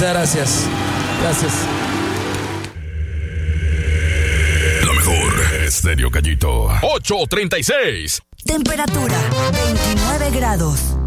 Muchas gracias. Gracias. Lo mejor, Estéreo Gallito. 8:36. Temperatura, 29 grados.